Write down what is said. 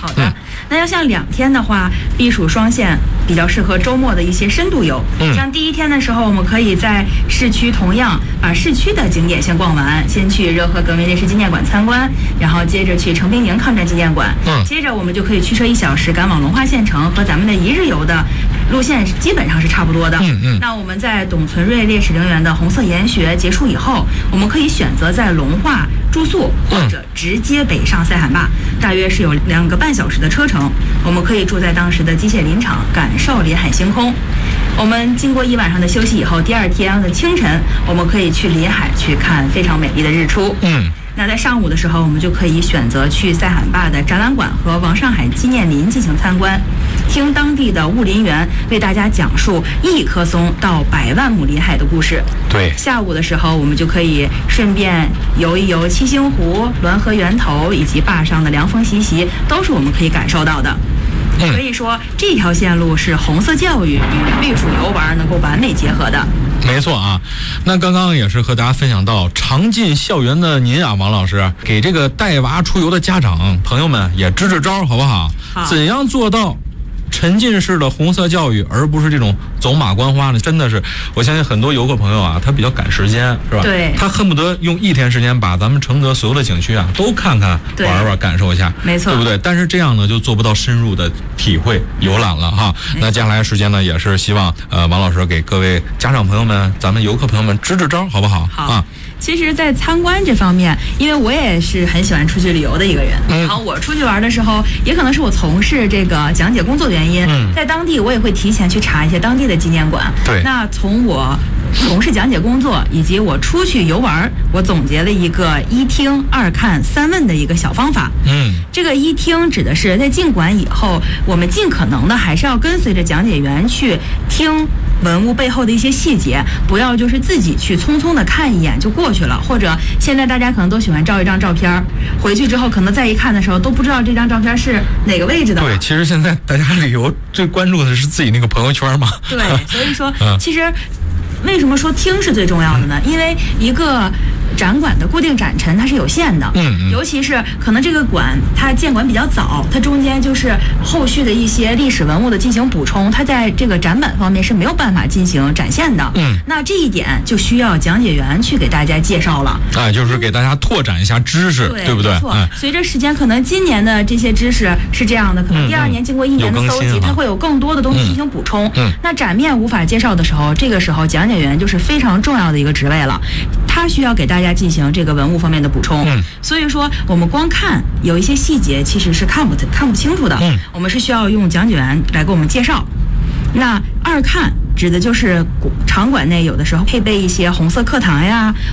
好的。那要像2天的话，避暑双线比较适合周末的一些深度游。像第1天的时候，我们可以在市区同样把市区的景点先逛完，先去热河革命烈士纪念馆参观，然后接着去成平宁抗战纪念馆，接着我们就可以驱车1小时赶往龙华县城，和咱们的1日游的路线基本上是差不多的。那我们在董存瑞烈士陵园的红色研学结束以后，我们可以选择在龙华住宿，或者直接北上塞罕坝，大约是有2个半小时的车程。我们可以住在当时的机械林场，感受临海星空。我们经过1晚上的休息以后，第2天的清晨，我们可以去临海去看非常美丽的日出。那在上午的时候，我们就可以选择去塞罕坝的展览馆和王上海纪念林进行参观，听当地的雾林员为大家讲述1棵松到100万亩林海的故事。 对， 下午的时候，我们就可以顺便游一游七星湖、滦河源头以及坝上的凉风习习，都是我们可以感受到的。可以说，这条线路是红色教育与避暑游玩能够完美结合的。 没错啊，那刚刚也是和大家分享到常进校园的您啊，王老师给这个带娃出游的家长朋友们也支支招，好不好？ 好。 怎样做到沉浸式的红色教育，而不是这种走马观花呢？真的是，我相信很多游客朋友啊，他比较赶时间，是吧？ 对。 他恨不得用1天时间把咱们承德所有的景区啊都看看、玩玩、感受一下， 没错， 对不对？但是这样呢，就做不到深入的体会游览了哈。那接下来时间呢，也是希望王老师给各位家长朋友们、咱们游客朋友们支支招，好不好？ 好啊。其实，在参观这方面，因为我也是很喜欢出去旅游的一个人，然后我出去玩的时候，也可能是我从事这个讲解工作的原因，在当地我也会提前去查一些当地的纪念馆。 对， 那从我从事讲解工作以及我出去游玩，我总结了一个1听2看3问的一个小方法。这个1听指的是在进馆以后，我们尽可能的还是要跟随着讲解员去听文物背后的一些细节，不要就是自己去匆匆的看一眼就过去了，或者现在大家可能都喜欢照一张照片，回去之后可能再一看的时候都不知道这张照片是哪个位置的。 对，其实现在大家旅游最关注的是自己那个朋友圈嘛。 对，所以说其实为什么说听是最重要的呢？因为一个展馆的固定展陈它是有限的，尤其是可能这个馆它建馆比较早，它中间就是后续的一些历史文物的进行补充，它在这个展板方面是没有办法进行展现的。那这一点就需要讲解员去给大家介绍了。 就是给大家拓展一下知识，对不对？ 没错。随着时间，可能今年的这些知识是这样的，可能第2年经过1年的搜集，它会有更多的东西进行补充。那展面无法介绍的时候，这个时候讲解员就是非常重要的一个职位了，他需要给大家进行这个文物方面的补充。所以说我们光看有一些细节其实是看不清楚的，我们是需要用讲解员来给我们介绍。那2看指的就是场馆内有的时候配备一些红色课堂呀，